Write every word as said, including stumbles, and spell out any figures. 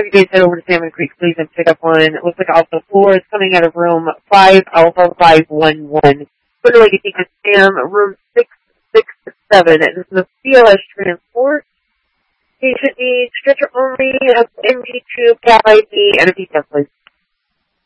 you guys head over to Salmon Creek, please, and pick up one. It looks like Alpha four is coming out of room five, Alpha five one one. Put like a ticket, Sam, room six six seven. This is a C L S transport. Patient needs stretcher only, has M G tube, cap I D, and a P T, please.